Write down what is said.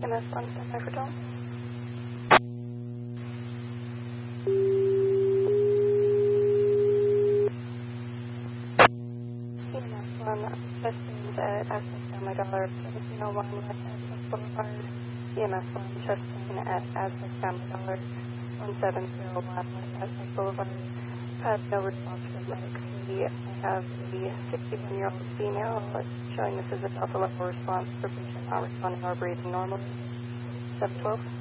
EMS 1, standby for Tom. EMS 1, chest pain at Aztec Family Dollar, 1701 West Aztec Boulevard. EMS 1, chest pain at Aztec Family Dollar, 1701 West Aztec Boulevard. Had no response from medic 3. I have the 61-year-old female showing this as a delta level response for patient not responding or breathing normally. 712.